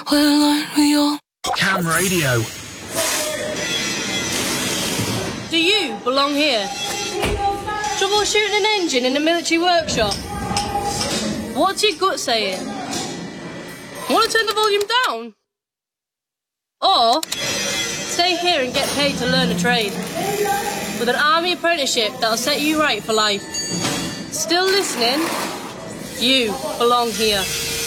we're aligned with your Cam Radio. Do you belong here? Troubleshooting an engine in a military workshop? What's your gut saying? Want to turn the volume down? Or stay here and get paid to learn a trade with an army apprenticeship that'll set you right for life. Still listening? You belong here.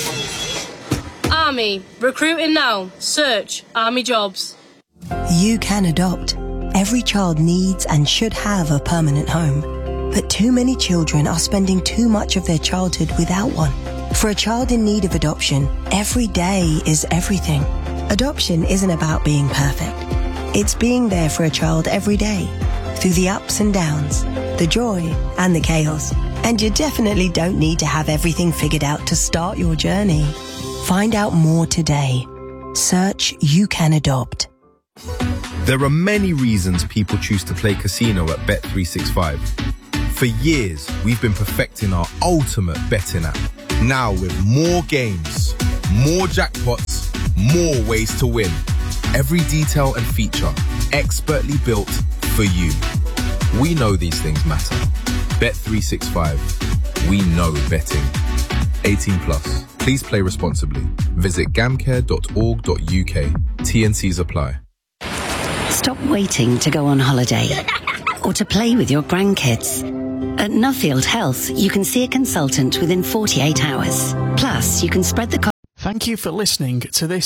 Army, recruiting now. Search Army jobs. You can adopt. Every child needs and should have a permanent home. But too many children are spending too much of their childhood without one. For a child in need of adoption, every day is everything. Adoption isn't about being perfect. It's being there for a child every day, through the ups and downs, the joy and the chaos. And you definitely don't need to have everything figured out to start your journey. Find out more today. Search You Can Adopt. There are many reasons people choose to play casino at Bet365. For years, we've been perfecting our ultimate betting app. Now with more games, more jackpots, more ways to win. Every detail and feature expertly built for you. We know these things matter. Bet365. We know betting. 18 plus. Please play responsibly. Visit gamcare.org.uk. T&Cs apply. Stop waiting to go on holiday or to play with your grandkids. At Nuffield Health, you can see a consultant within 48 hours. Plus, you can spread the cost. Thank you for listening to this